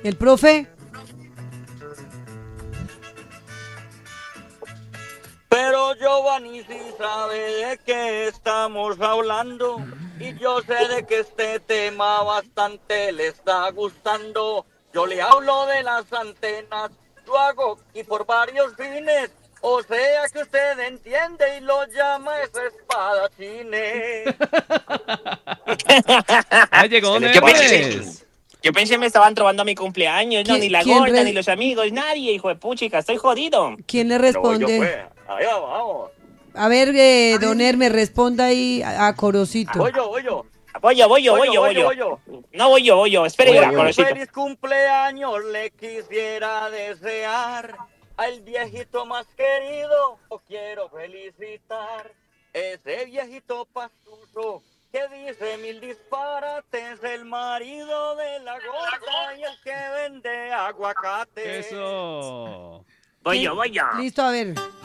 ¿El profe? Pero Giovanni sí sabe de qué estamos hablando y yo sé de que este tema bastante le está gustando. Yo le hablo de las antenas, lo hago y por varios fines, o sea que usted entiende y lo llama esa espadachines. Ay, llegó Don Yo pensé, Hermes. yo pensé me estaban robando mi cumpleaños, no, ni la ¿Quién, gorda, ni los amigos, nadie, hijo de puchica, estoy jodido. quién le Pero voy yo responde? pues, ahí vamos. A ver, don Hermes, responda ahí a Corocito. Voy yo, voy yo. Voy yo. Voy yo. No voy yo, espere, Pues un Corocito. feliz cumpleaños le quisiera desear al viejito más querido. Lo quiero felicitar. Ese viejito pastuso que dice mil disparates, el marido de la gorda y el que vende aguacate. Eso. Voy yo. Listo, a ver.